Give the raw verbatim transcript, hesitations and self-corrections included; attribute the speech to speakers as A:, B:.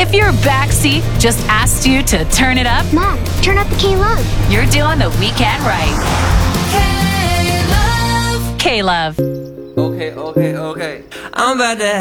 A: If your backseat just asked you to turn it up,
B: Mom, turn up the K-Love.
A: you're doing the weekend right. K-Love. K-Love.
C: Okay, okay, okay. I'm about to